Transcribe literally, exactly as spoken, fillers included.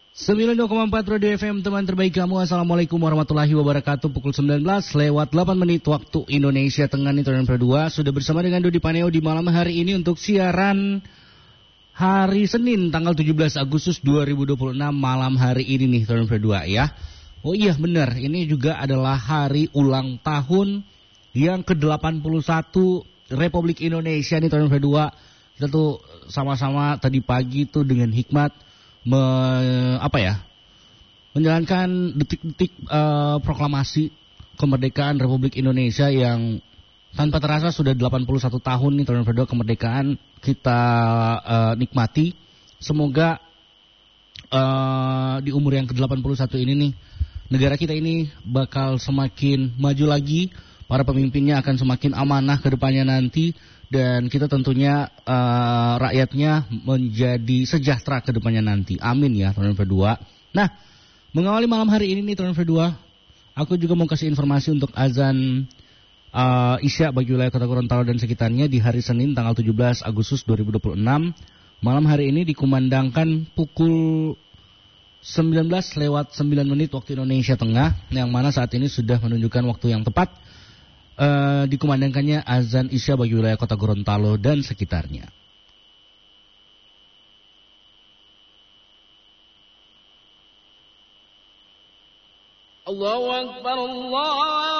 sembilan puluh dua koma empat Radio F M, teman terbaik kamu. Assalamualaikum warahmatullahi wabarakatuh. Pukul sembilan belas lewat delapan menit waktu Indonesia Tengah nih, Torn Berdua. Sudah bersama dengan Dodi Paneo di malam hari ini untuk siaran hari Senin tanggal tujuh belas Agustus dua ribu dua puluh enam malam hari ini nih, Torn Berdua ya. Oh iya benar, ini juga adalah hari ulang tahun yang ke delapan puluh satu Republik Indonesia nih, Torn Berdua. Kita tuh sama-sama tadi pagi tuh dengan hikmat Me, apa ya menjalankan detik-detik uh, proklamasi kemerdekaan Republik Indonesia yang tanpa terasa sudah delapan puluh satu tahun nih, tahun berdua kemerdekaan kita uh, nikmati. Semoga uh, di umur yang ke delapan puluh satu ini nih, negara kita ini bakal semakin maju lagi, para pemimpinnya akan semakin amanah ke depannya nanti. Dan kita tentunya uh, rakyatnya menjadi sejahtera ke depannya nanti. Amin ya, tahun berdua. Nah, mengawali malam hari ini nih, tahun berdua, aku juga mau kasih informasi untuk azan uh, Isya bagi wilayah Kota Gorontalo dan sekitarnya di hari Senin tanggal tujuh belas Agustus dua ribu dua puluh enam. Malam hari ini dikumandangkan pukul sembilan belas lewat sembilan menit waktu Indonesia Tengah, yang mana saat ini sudah menunjukkan waktu yang tepat. Uh, dikumandangkannya azan Isya bagi wilayah Kota Gorontalo dan sekitarnya. Allahu Akbar, Allah